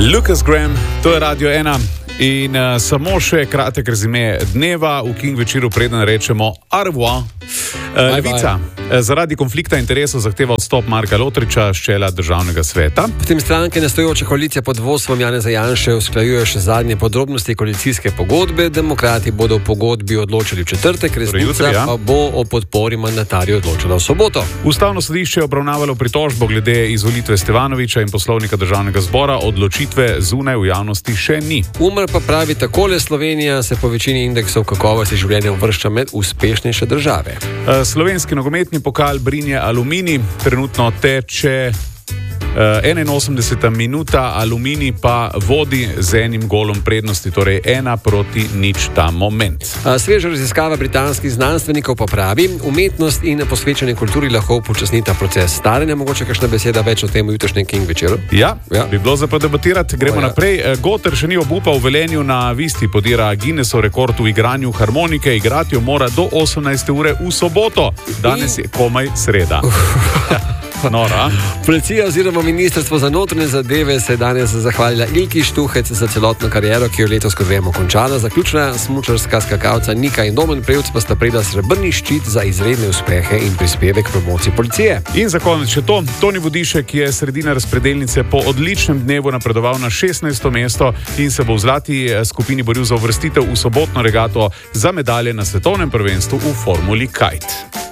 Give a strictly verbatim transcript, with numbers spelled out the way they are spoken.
Lucas Graham, to je Radio ena in uh, samo še kratek rezime dneva v King večeru, preden rečemo au revoir. Uh, Levica zaradi konflikta interesov zahteva odstop Marka Lotriča s čela državnega sveta. Potem stranke nastojoče koalicije pod vodstvom Janeza Janše usklajujejo še zadnje podrobnosti koalicijske pogodbe. Demokrati bodo v pogodbi odločili v četrtek, resnica ja. pa bo o podpori mandatarju odločila v soboto. Ustavno sodišče je obravnavalo pritožbo glede izvolitve Stevanovića in poslovnika državnega zbora, odločitve zunaj v javnosti še ni. Umar pa pravi takole: Slovenija se po večini indeksov kakovosti življenja uvršča med uspešnejše države. Slovenski nogometni pokal Brinje Aluminij trenutno teče uh, enainosemdeseta minuta, Aluminij pa vodi z enim golom prednosti, torej ena proti nič ta moment. Sveža raziskava britanskih znanstvenikov pa pravi, umetnost in posvečanje kulturi lahko upočasnita proces staranja. Mogoče kakšna beseda več o tem v jutrišnjem King večeru? Ja, ja, bi bilo za podebatirati. Gremo o, ja. naprej. Goter še ni obupal v Velenju, na Visti podira Guinnessov rekord v igranju harmonike. Igrati jo mora do osemnajste ure v soboto. Danes je komaj sreda. Nora. Policija oziroma Ministrstvo za notranje zadeve se je danes zahvalila Ilki Štuhec za celotno kariero, ki jo letos, kot vemo, končala. Zaključna smučarska skakalca Nika in Domen Prevc pa sta prejela srebrni ščit za izredne uspehe in prispevek k promociji policije. In za konec še to. Toni Vodišek je sredina razpredelnice po odličnem dnevu napredoval na šestnajsto mesto in se bo v zlati skupini boril za uvrstitev v sobotno regato za medalje na svetovnem prvenstvu v formuli kite.